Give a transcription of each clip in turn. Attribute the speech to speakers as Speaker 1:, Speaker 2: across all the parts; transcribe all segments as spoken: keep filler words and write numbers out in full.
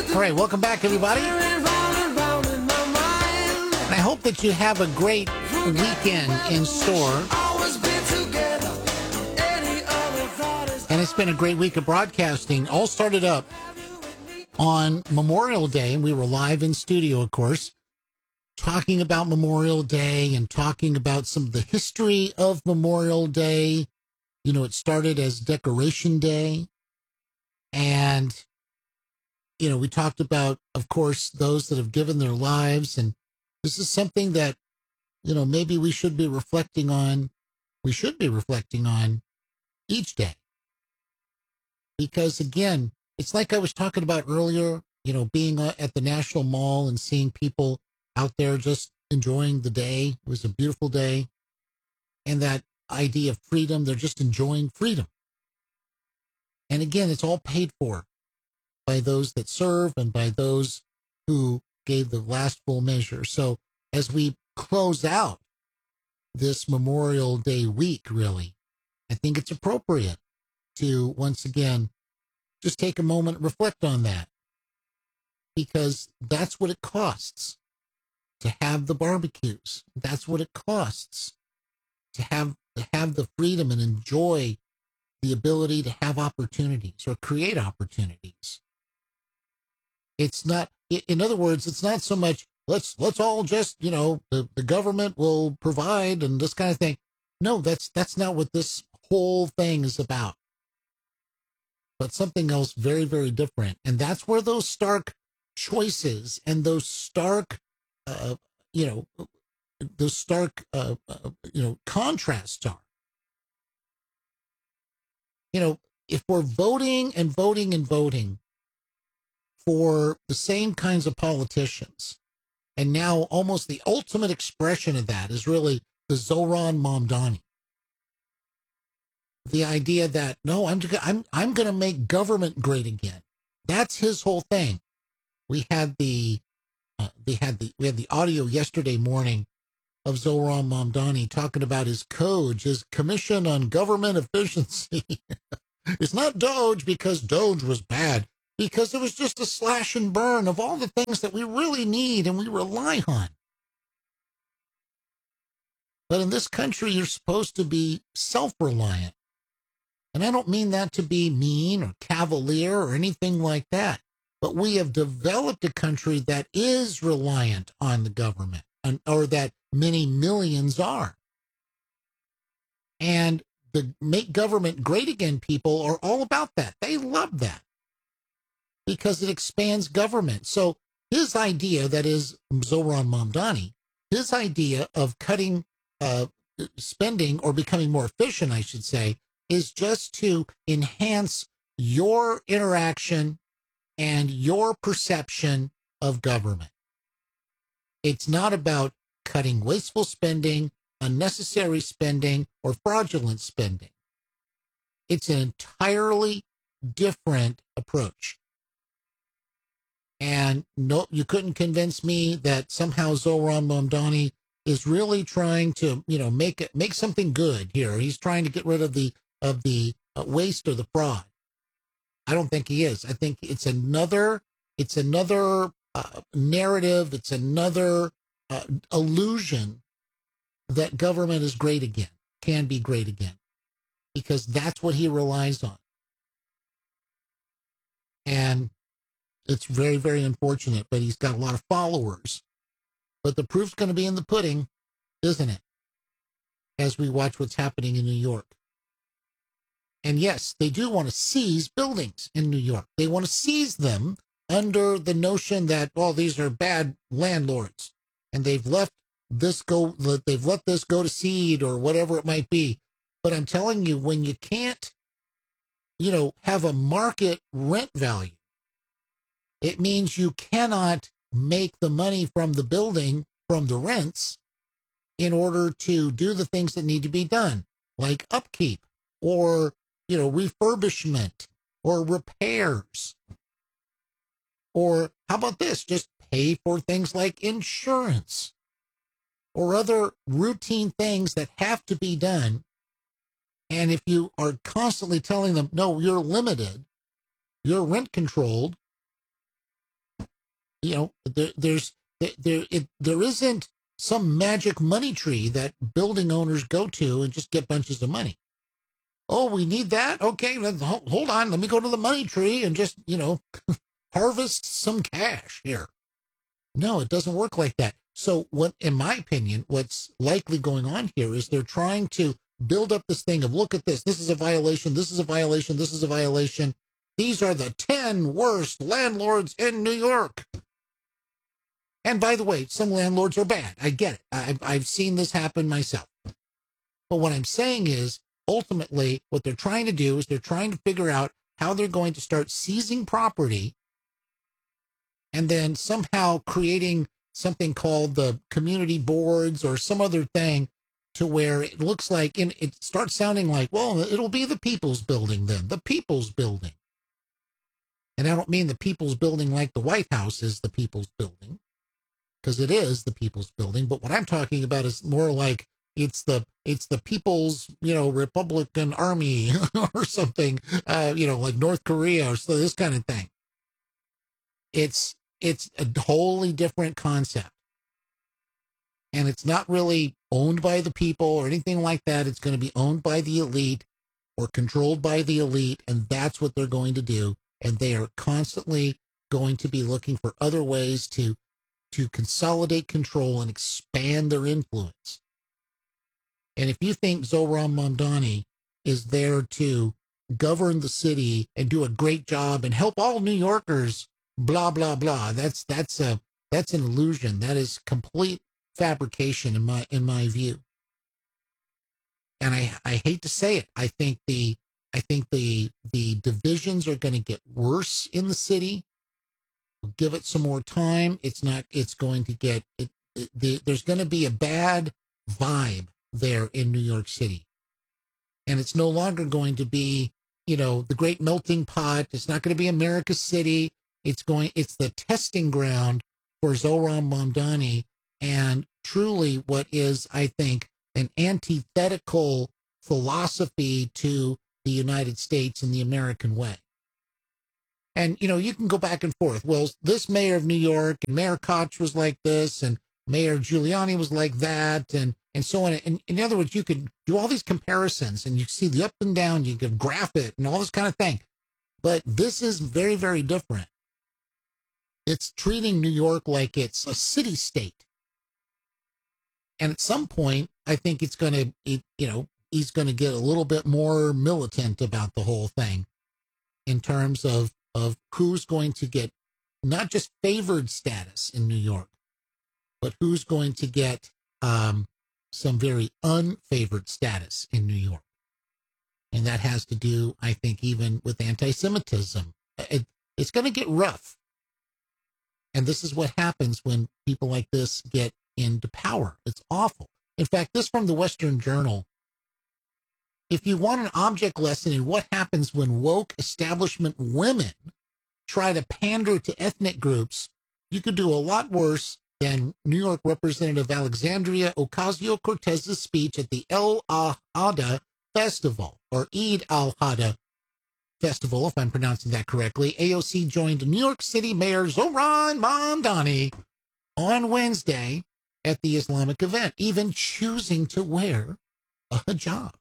Speaker 1: All right, welcome back, everybody. And I hope that you have a great weekend in store. And it's been a great week of broadcasting. All started up on Memorial Day. We were live in studio, of course, talking about Memorial Day and talking about some of the history of Memorial Day. You know, it started as Decoration Day. And, you know, we talked about, of course, those that have given their lives. And this is something that, you know, maybe we should be reflecting on. We should be reflecting on each day. Because, again, it's like I was talking about earlier, you know, being at the National Mall and seeing people out there just enjoying the day. It was a beautiful day. And that idea of freedom, they're just enjoying freedom. And again, it's all paid for by those that serve and by those who gave the last full measure. So as we close out this Memorial Day week, really, I think it's appropriate to, once again, just take a moment and reflect on that. Because that's what it costs to have the barbecues. That's what it costs to have, to have the freedom and enjoy the ability to have opportunities or create opportunities. It's not, in other words, it's not so much, let's, let's all just, you know, the, the government will provide and this kind of thing. No, that's, that's not what this whole thing is about. But something else very, very different. And that's where those stark choices and those stark, uh, you know, those stark, uh, uh, you know, contrasts are. You know, if we're voting and voting and voting for the same kinds of politicians, and now almost the ultimate expression of that is really the Zohran Mamdani. The idea that, no, I'm, I'm, I'm going to make government great again. That's his whole thing. We had the, uh, they had the, we had the audio yesterday morning of Zohran Mamdani talking about his code, his Commission on Government Efficiency. It's not Doge because Doge was bad, because it was just a slash and burn of all the things that we really need and we rely on. But in this country, you're supposed to be self-reliant. And I don't mean that to be mean or cavalier or anything like that. But we have developed a country that is reliant on the government, and, or that many millions are. And the Make Government Great Again people are all about that. They love that because it expands government. So his idea, that is Zohran Mamdani, his idea of cutting uh, spending or becoming more efficient, I should say, is just to enhance your interaction and your perception of government. It's not about cutting wasteful spending, unnecessary spending, or fraudulent spending. It's an entirely different approach. And no, you couldn't convince me that somehow Zohran Mamdani is really trying to, you know, make it, make something good here. He's trying to get rid of the, of the uh, waste or the fraud. I don't think he is. I think it's another, it's another uh, narrative. It's another uh, illusion that government is great again, can be great again, because that's what he relies on. And it's very, very unfortunate, but he's got a lot of followers. But the proof's going to be in the pudding, isn't it? As we watch what's happening in New York. And yes, they do want to seize buildings in New York. They want to seize them under the notion that, well, these are bad landlords and they've left this go, they've let this go to seed or whatever it might be. But I'm telling you, when you can't, you know, have a market rent value, it means you cannot make the money from the building, from the rents, in order to do the things that need to be done, like upkeep or, you know, refurbishment or repairs. Or how about this? Just pay for things like insurance or other routine things that have to be done. And if you are constantly telling them, no, you're limited, you're rent controlled, You know, there, there's there there, it, there isn't some magic money tree that building owners go to and just get bunches of money. Oh, we need that? Okay, let's, hold on. Let me go to the money tree and just, you know, harvest some cash here. No, it doesn't work like that. So what, in my opinion, what's likely going on here is they're trying to build up this thing of, look at this. This is a violation. This is a violation. This is a violation. These are the ten worst landlords in New York. And by the way, some landlords are bad. I get it. I've, I've seen this happen myself. But what I'm saying is, ultimately, what they're trying to do is they're trying to figure out how they're going to start seizing property and then somehow creating something called the community boards or some other thing to where it looks like, and it starts sounding like, well, it'll be the people's building then, the people's building. And I don't mean the people's building like the White House is the people's building, because it is the people's building. But what I'm talking about is more like it's the it's the people's, you know, Republican Army or something, uh, you know, like North Korea or so, this kind of thing. It's it's a wholly different concept. And it's not really owned by the people or anything like that. It's going to be owned by the elite or controlled by the elite. And that's what they're going to do. And they are constantly going to be looking for other ways to, to consolidate control and expand their influence. And if you think Zohran Mamdani is there to govern the city and do a great job and help all New Yorkers, blah, blah, blah, that's, that's a, that's an illusion. That is complete fabrication in my, in my view. And I, I hate to say it. I think the, I think the, the divisions are going to get worse in the city. Give it some more time. It's not, it's going to get, it, it, the, there's going to be a bad vibe there in New York City. And it's no longer going to be, you know, the great melting pot. It's not going to be America's city. It's going, it's the testing ground for Zohran Mamdani and truly what is, I think, an antithetical philosophy to the United States and the American way. And, you know, you can go back and forth. Well, this mayor of New York and Mayor Koch was like this and Mayor Giuliani was like that and, and so on. And in other words, you could do all these comparisons and you see the up and down, you could graph it and all this kind of thing. But this is very, very different. It's treating New York like it's a city state. And at some point, I think it's going to, it, you know, he's going to get a little bit more militant about the whole thing in terms of, of who's going to get not just favored status in New York, but who's going to get um, some very unfavored status in New York. And that has to do, I think, even with anti-Semitism. It, it's going to get rough. And this is what happens when people like this get into power. It's awful. In fact, this from the Western Journal. If you want an object lesson in what happens when woke establishment women try to pander to ethnic groups, you could do a lot worse than New York Representative Alexandria Ocasio-Cortez's speech at the El Al-Hada Festival, or Eid Al-Hada Festival, if I'm pronouncing that correctly. A O C joined New York City Mayor Zohran Mamdani on Wednesday at the Islamic event, even choosing to wear a hijab.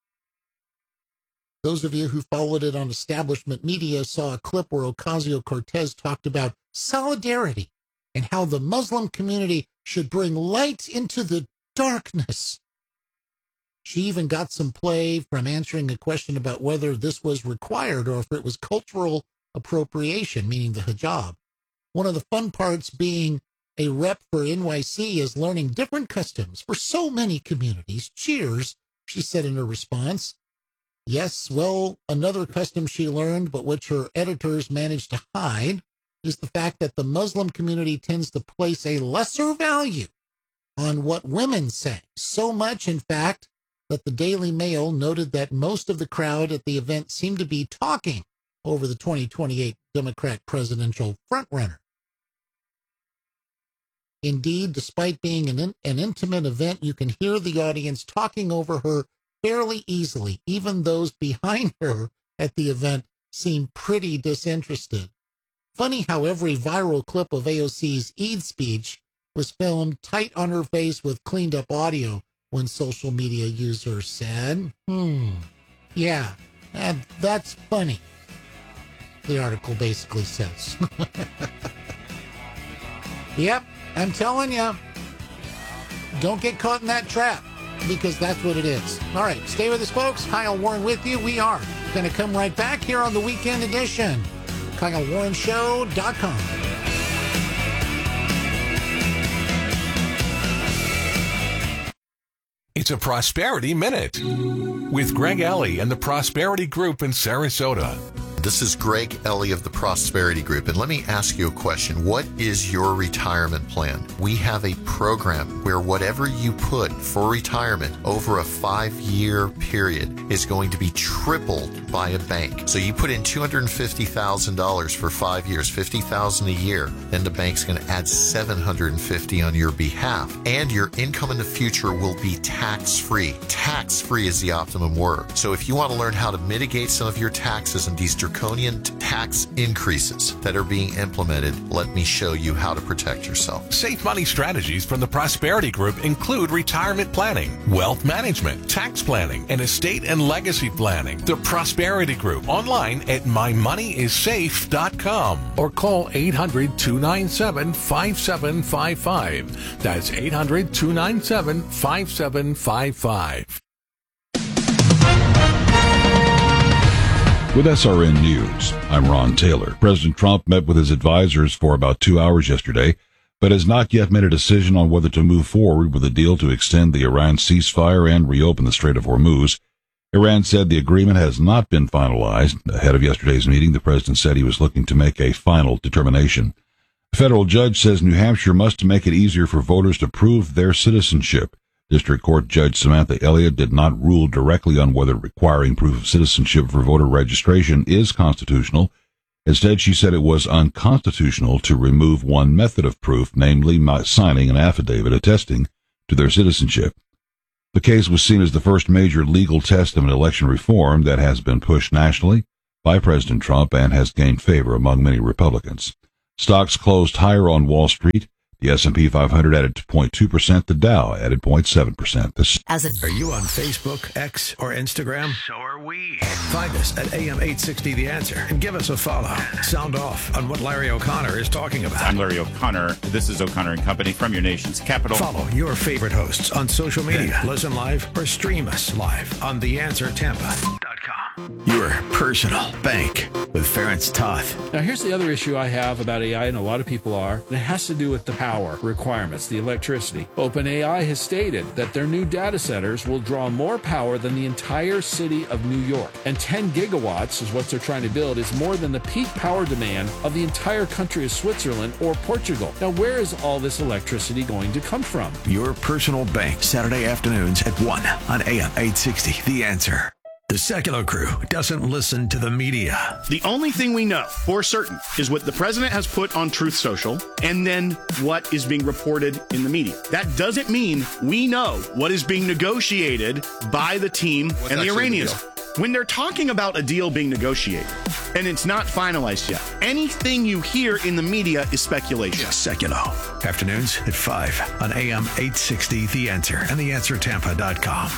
Speaker 1: Those of you who followed it on establishment media saw a clip where Ocasio-Cortez talked about solidarity and how the Muslim community should bring light into the darkness. She even got some play from answering a question about whether this was required or if it was cultural appropriation, meaning the hijab. One of the fun parts being a rep for N Y C is learning different customs for so many communities. Cheers, she said in her response. Yes, well, another custom she learned, but which her editors managed to hide, is the fact that the Muslim community tends to place a lesser value on what women say. So much, in fact, that the Daily Mail noted that most of the crowd at the event seemed to be talking over the twenty twenty-eight Democrat presidential frontrunner. Indeed, despite being an, in, an intimate event, you can hear the audience talking over her fairly easily. Even those behind her at the event seem pretty disinterested. Funny how every viral clip of A O C's Eid speech was filmed tight on her face with cleaned up audio, one social media user said. Hmm. Yeah, and that's funny, the article basically says. Yep, I'm telling you, don't get caught in that trap, because that's what it is. All right, stay with us, folks. Kyle Warren with you. We are going to come right back here on the weekend edition. Kyle Warren Show dot com.
Speaker 2: It's a Prosperity Minute with Greg Ellie and the Prosperity Group in Sarasota.
Speaker 3: This is Greg Ellie of the Prosperity Group, and let me ask you a question. What is your retirement plan? We have a program where whatever you put for retirement over a five-year period is going to be tripled by a bank. So you put in two hundred fifty thousand dollars for five years, fifty thousand dollars a year, then the bank's going to add seven hundred fifty dollars on your behalf, and your income in the future will be tax-free. Tax-free is the optimum word. So if you want to learn how to mitigate some of your taxes and these draconian tax increases that are being implemented, let me show you how to protect yourself.
Speaker 2: Safe money strategies from the Prosperity Group include retirement planning, wealth management, tax planning, and estate and legacy planning. The Prosperity Group online at my money is safe dot com or call eight hundred, two nine seven, five seven five five. That's eight hundred, two nine seven, five seven five five.
Speaker 4: With S R N News, I'm Ron Taylor. President Trump met with his advisors for about two hours yesterday, but has not yet made a decision on whether to move forward with a deal to extend the Iran ceasefire and reopen the Strait of Hormuz. Iran said the agreement has not been finalized. Ahead of yesterday's meeting, the president said he was looking to make a final determination. A federal judge says New Hampshire must make it easier for voters to prove their citizenship. District Court Judge Samantha Elliott did not rule directly on whether requiring proof of citizenship for voter registration is constitutional. Instead, she said it was unconstitutional to remove one method of proof, namely signing an affidavit attesting to their citizenship. The case was seen as the first major legal test of an election reform that has been pushed nationally by President Trump and has gained favor among many Republicans. Stocks closed higher on Wall Street. The S and P five hundred added two point two percent. The Dow added zero point seven percent. This-
Speaker 5: As a- are you on Facebook, X, or Instagram?
Speaker 6: So are we.
Speaker 5: Find us at A M eight sixty The Answer and give us a follow. Sound off on what Larry O'Connor is talking about.
Speaker 7: I'm Larry O'Connor. This is O'Connor and Company from your nation's capital.
Speaker 5: Follow your favorite hosts on social media. Listen live or stream us live on the answer tampa dot com. Your personal bank with Ferenc Toth.
Speaker 8: Now, here's the other issue I have about A I, and a lot of people are, and it has to do with the power requirements, the electricity. OpenAI has stated that their new data centers will draw more power than the entire city of New York. And ten gigawatts is what they're trying to build, is more than the peak power demand of the entire country of Switzerland or Portugal. Now, where is all this electricity going to come from?
Speaker 5: Your personal bank, Saturday afternoons at one on A M eight sixty The Answer. The Secular Crew doesn't listen to the media.
Speaker 6: The only thing we know for certain is what the president has put on Truth Social and then what is being reported in the media. That doesn't mean we know what is being negotiated by the team What's and the Iranians. The when they're talking about a deal being negotiated and it's not finalized yet, anything you hear in the media is speculation.
Speaker 5: Yeah. Secular. Afternoons at five on A M eight sixty The Answer and the answer tampa dot com.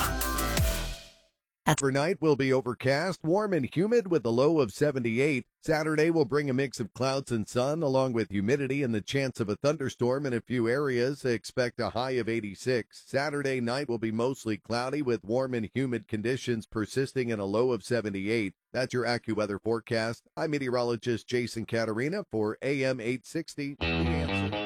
Speaker 9: Overnight will be overcast, warm and humid with a low of seventy-eight. Saturday will bring a mix of clouds and sun along with humidity and the chance of a thunderstorm in a few areas. Expect a high of eighty-six. Saturday night will be mostly cloudy with warm and humid conditions persisting in a low of seventy-eight. That's your AccuWeather forecast. I'm meteorologist Jason Caterina for A M eight sixty. The Answer.